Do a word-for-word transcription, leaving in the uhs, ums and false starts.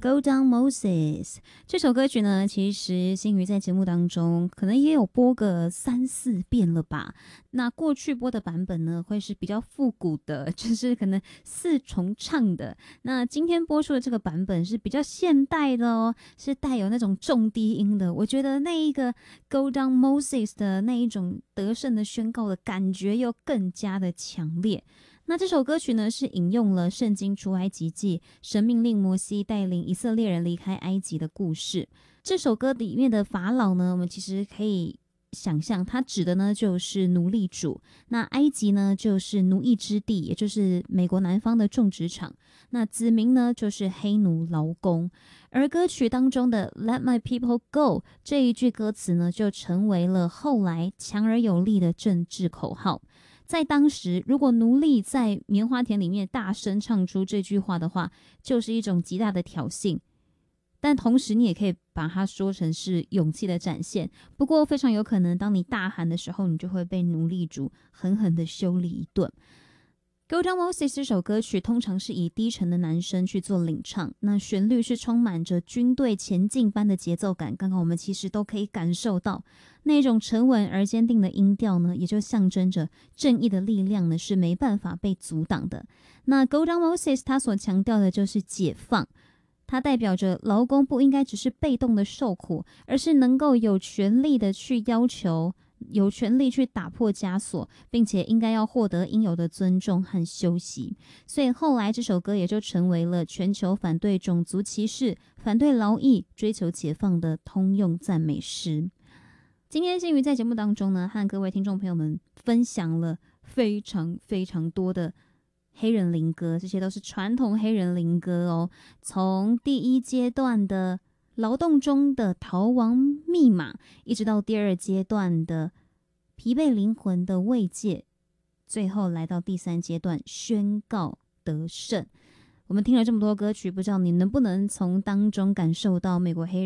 Go Down Moses 这首歌曲呢，其实新宇在节目当中可能也有播个三四遍了吧。那过去播的版本呢，会是比较复古的，就是可能四重唱的。那今天播出的这个版本是比较现代的哦，是带有那种重低音的。我觉得那一个 Go Down Moses 的那一种得胜的宣告的感觉又更加的强烈。那这首歌曲呢，是引用了圣经出埃及记，神命令摩西带领以色列人离开埃及的故事。这首歌里面的法老呢，我们其实可以想象，它指的呢就是奴隶主。那埃及呢就是奴役之地，也就是美国南方的种植场。那子民呢就是黑奴劳工。而歌曲当中的 Let my people go 这一句歌词呢，就成为了后来强而有力的政治口号。在当时，如果奴隶在棉花田里面大声唱出这句话的话，就是一种极大的挑衅。但同时你也可以把它说成是勇气的展现。不过非常有可能当你大喊的时候，你就会被奴隶主狠狠的修理一顿。Go Down Moses 这首歌曲通常是以低沉的男声去做领唱，那旋律是充满着军队前进般的节奏感。刚刚我们其实都可以感受到那种沉稳而坚定的音调呢，也就象征着正义的力量呢是没办法被阻挡的。那 Go Down Moses 它所强调的就是解放，它代表着劳工不应该只是被动的受苦，而是能够有权利的去要求，有权利去打破枷锁，并且应该要获得应有的尊重和休息。所以后来这首歌也就成为了全球反对种族歧视、反对劳役、追求解放的通用赞美诗。今天新宇在节目当中呢，和各位听众朋友们分享了非常非常多的黑人灵歌，这些都是传统黑人灵歌哦。从第一阶段的劳动中的逃亡密码，一直到第二阶段的疲惫灵魂的慰藉，最后来到第三阶段宣告得胜。我们听了这么多歌曲，不知道你能不能从当中感受到美国黑人